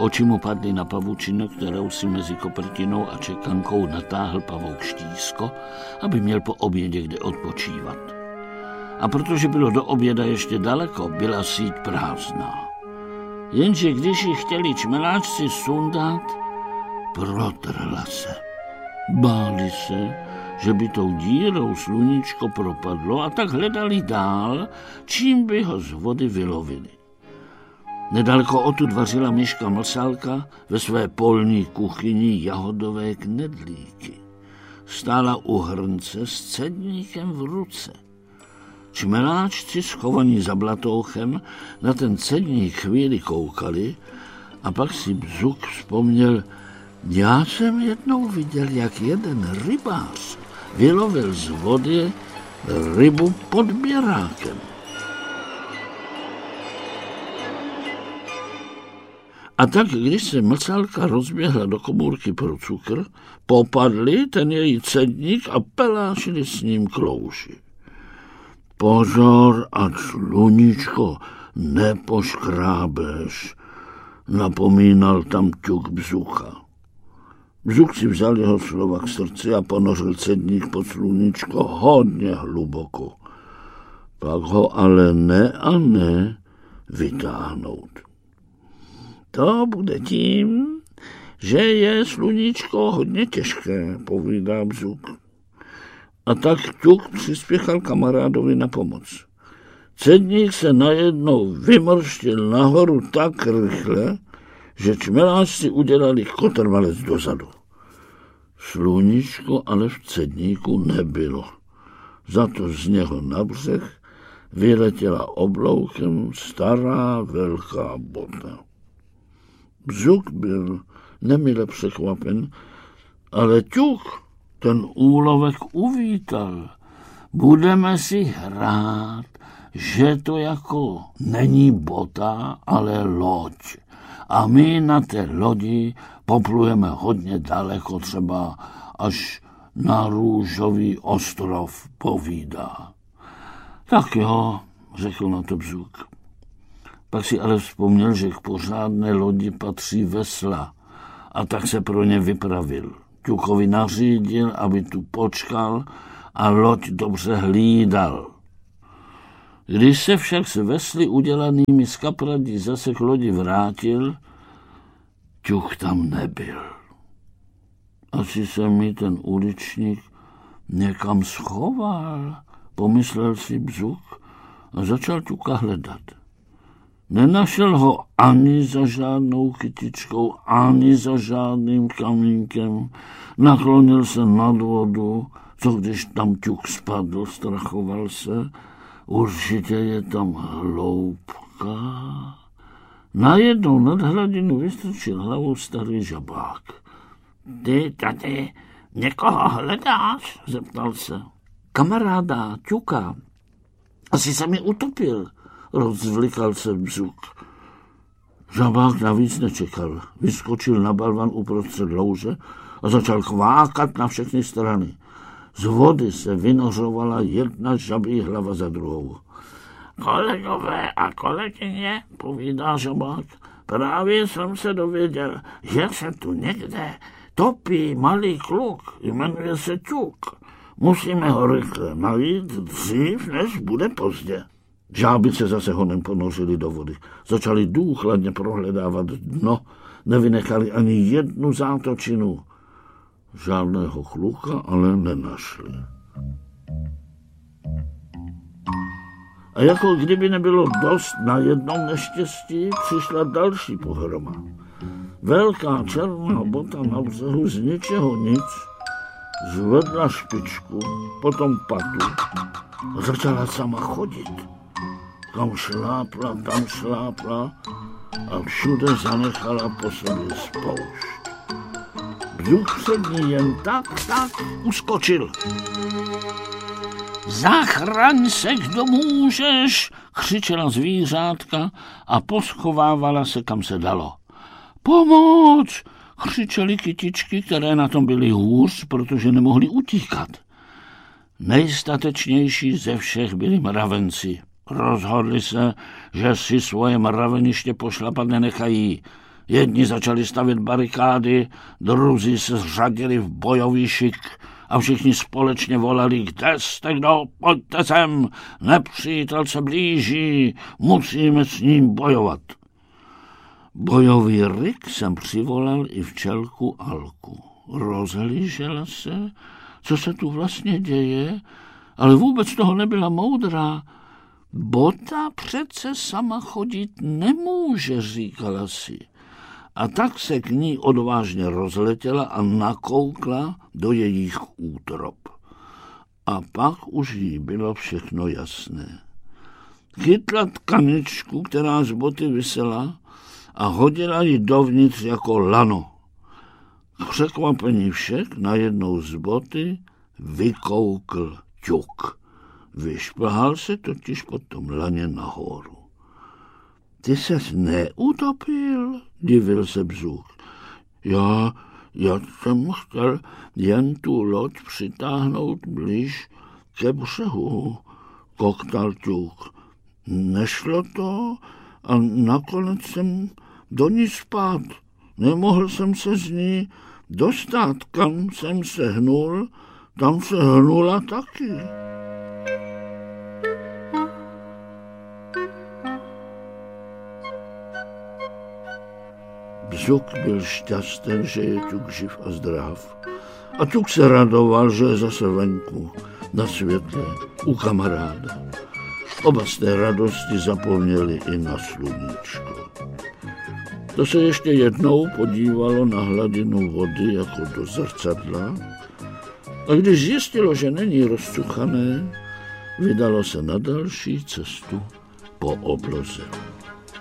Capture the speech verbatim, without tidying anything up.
Oči mu padly na pavučinu, kterou si mezi koprtinou a čekankou natáhl pavouk Štísko, aby měl po obědě kde odpočívat. A protože bylo do oběda ještě daleko, byla síť prázdná. Jenže když ji chtěli čmeláčci sundat, protrhla se. Báli se, že by tou dírou sluníčko propadlo, a tak hledali dál, čím by ho z vody vylovili. Nedaleko odtud vařila myška Mlsálka ve své polní kuchyni jahodové knedlíky. Stála u hrnce s cedníkem v ruce. Čmeláčci schovaní za blatouchem na ten cedník chvíli koukali a pak si Bzuk vzpomněl: já jsem jednou viděl, jak jeden rybář vylovil z vody rybu pod běrákem. A tak, když se Mlsálka rozběhla do komůrky pro cukr, popadli ten její cedník a pelášili s ním klouši. Pozor, ať sluníčko nepoškrábeš, napomínal tam ťuk Bzucha. Bzuk si vzal jeho slova k srdci a ponořil cedník pod sluníčko hodně hluboko. Pak ho ale ne a ne vytáhnout. To bude tím, že je sluníčko hodně těžké, povídá Bzuk. A tak ťuk přispěchal kamarádovi na pomoc. Cedník se najednou vymrštil nahoru tak rychle, že čmeláci udělali kotrvalec dozadu. Sluníčko ale v cedníku nebylo. Za to z něho na břeh vyletěla obloukem stará velká bota. Bzuk byl nemile překvapen, ale ťuk ten úlovek uvítal. Budeme si hrát, že to jako není bota, ale loď. A my na té lodi poplujeme hodně daleko, třeba až na Růžový ostrov, povídá. Tak jo, řekl na to Bzuk. Pak si ale vzpomněl, že k pořádné lodi patří vesla, a tak se pro ně vypravil. Ťukovi nařídil, aby tu počkal a loď dobře hlídal. Když se však s vesly udělanými z kapradí zase k lodi vrátil, ťuk tam nebyl. Asi se mi ten uličník někam schoval, pomyslel si Bzuk a začal ťuka hledat. Nenašel ho ani za žádnou kytičkou, ani za žádným kamínkem. Naklonil se nad vodu, co když tam ťuk spadl, strachoval se. Určitě je tam hloubka. Najednou nad hladinu vystrčil hlavou starý žabák. Ty tady někoho hledáš? Zeptal se. Kamaráda, ťuka. Asi se mi utopil, rozvlikal se Bzuk. Žabák navíc nečekal. Vyskočil na balvan uprostřed louže a začal kvákat na všechny strany. Z vody se vynořovala jedna žabí hlava za druhou. Kolegové a kolegyně, povídá žabák, právě jsem se dověděl, že se tu někde topí malý kluk, jmenuje se ťuk. Musíme ho rychle najít dřív, než bude pozdě. Žáby se zase honem ponořili do vody. Začali důkladně prohledávat dno, nevynechali ani jednu zátočinu. Žádného kluka ale nenašli. A jako kdyby nebylo dost na jednom neštěstí, přišla další pohroma. Velká černá bota na břehu z ničeho nic zvedla špičku, potom patu a začala sama chodit. Kam šlápla, tam šlápla a všude zanechala po sobě spoušť. Bzuk před ní jen tak, tak uskočil. Zachraň se, kdo můžeš, křičela zvířátka a poschovávala se, kam se dalo. Pomoc, křičely kytičky, které na tom byly hůř, protože nemohly utíkat. Nejstatečnější ze všech byli mravenci. Rozhodli se, že si svoje mraveniště pošlapat nenechají. Jedni začali stavět barikády, druzí se zřadili v bojový šik a všichni společně volali: kde jste kdo, pojďte sem, nepřítel se blíží, musíme s ním bojovat. Bojový ryk jsem přivolal i včelku Alku. Rozhlížela se, co se tu vlastně děje, ale vůbec toho nebyla moudrá. Bota přece sama chodit nemůže, říkala si. A tak se k ní odvážně rozletěla a nakoukla do jejich útrop. A pak už jí bylo všechno jasné. Chytla tkaničku, která z boty visela, a hodila ji dovnitř jako lano. K překvapení všech najednou z boty vykoukl ťuk. Vyšplhal se totiž po tom laně nahoru. Ty ses neutopil, divil se Bzuch. Já, já jsem chtěl jen tu loď přitáhnout blíž ke břehu, koktal ťuk. Nešlo to a nakonec jsem do ní spát. Nemohl jsem se z ní dostat, kam jsem se hnul, tam se hnula taky. Bzuch byl šťastný, že je ťuk živ a zdrav. A ťuk se radoval, že je zase venku, na světle, u kamaráda. Oba z té radosti zapomněli i na sluníčko. To se ještě jednou podívalo na hladinu vody jako do zrcadla a když zjistilo, že není rozcuchané, vydalo se na další cestu po obloze.